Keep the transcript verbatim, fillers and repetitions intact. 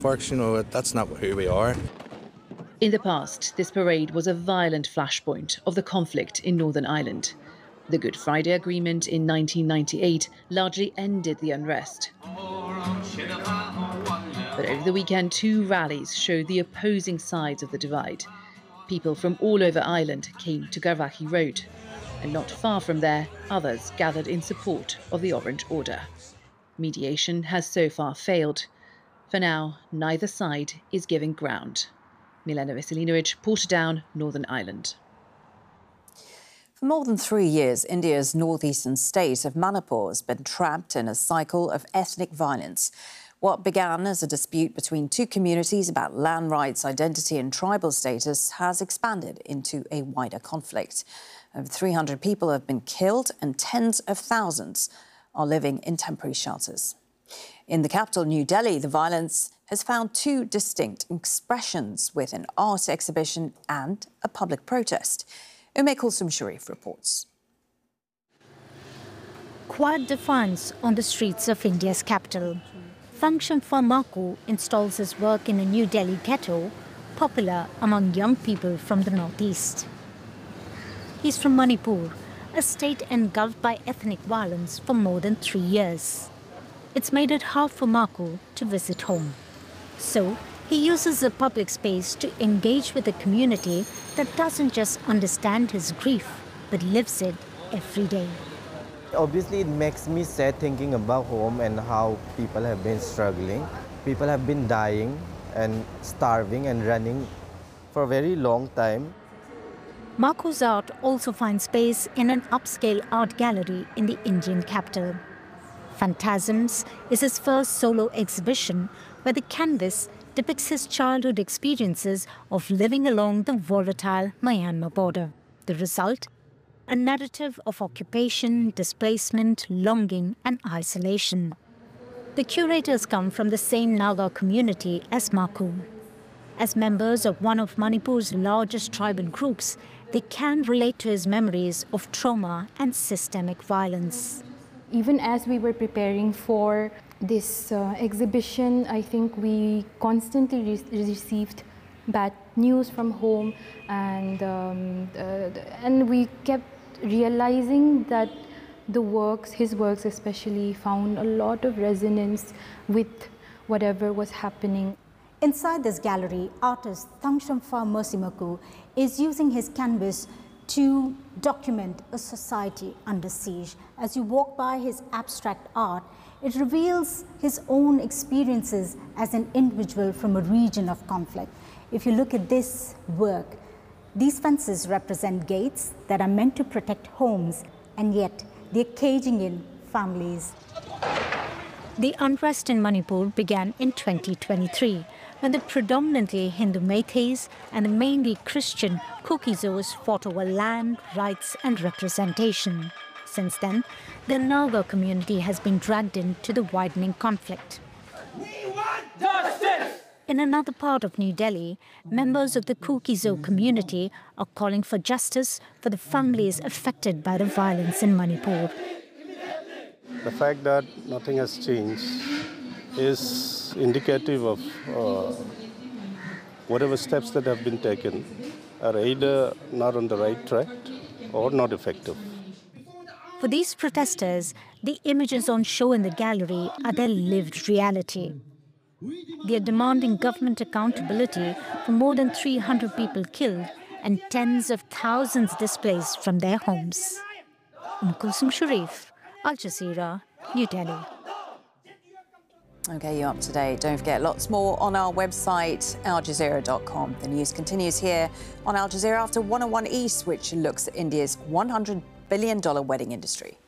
Works, you know, that's not who we are. In the past, this parade was a violent flashpoint of the conflict in Northern Ireland. The Good Friday Agreement in nineteen ninety-eight largely ended the unrest. But over the weekend, two rallies showed the opposing sides of the divide. People from all over Ireland came to Garvaghy Road, and not far from there, others gathered in support of the Orange Order. Mediation has so far failed. For now, neither side is giving ground. Milena Veselinovic, Portadown, Northern Ireland. For more than three years, India's northeastern state of Manipur has been trapped in a cycle of ethnic violence. What began as a dispute between two communities about land rights, identity and tribal status has expanded into a wider conflict. Over three hundred people have been killed and tens of thousands are living in temporary shelters. In the capital, New Delhi, the violence has found two distinct expressions with an art exhibition and a public protest. Ume Kulsum Sharif reports. Quiet defiance on the streets of India's capital. Thangsham Pharmaku installs his work in a New Delhi ghetto, popular among young people from the northeast. He's from Manipur, a state engulfed by ethnic violence for more than three years. It's made it hard for Maku to visit home. So, he uses the public space to engage with a community that doesn't just understand his grief, but lives it every day. Obviously, it makes me sad thinking about home and how people have been struggling. People have been dying and starving and running for a very long time. Maku's art also finds space in an upscale art gallery in the Indian capital. Phantasms is his first solo exhibition where the canvas depicts his childhood experiences of living along the volatile Myanmar border. The result? A narrative of occupation, displacement, longing and isolation. The curators come from the same Naga community as Maku. As members of one of Manipur's largest tribal groups, they can relate to his memories of trauma and systemic violence. Even as we were preparing for this uh, exhibition, I think we constantly re received bad news from home, and um, uh, and we kept realizing that the works, his works especially, found a lot of resonance with whatever was happening. Inside this gallery, artist Thangsham Mersimaku is using his canvas to document a society under siege. As you walk by his abstract art, it reveals his own experiences as an individual from a region of conflict. If you look at this work, these fences represent gates that are meant to protect homes, and yet they're caging in families. The unrest in Manipur began in twenty twenty-three, when the predominantly Hindu Meiteis and the mainly Christian Kukizos fought over land, rights and representation. Since then, the Naga community has been dragged into the widening conflict. We want justice! In another part of New Delhi, members of the Kukizo community are calling for justice for the families affected by the violence in Manipur. The fact that nothing has changed is indicative of uh, whatever steps that have been taken are either not on the right track or not effective. For these protesters, the images on show in the gallery are their lived reality. They are demanding government accountability for more than three hundred people killed and tens of thousands displaced from their homes. Umm Kulsum Sharif, Al Jazeera, New Delhi. OK, you're up to date. Don't forget, lots more on our website, al jazeera dot com. The news continues here on Al Jazeera after one oh one East, which looks at India's one hundred billion dollar wedding industry.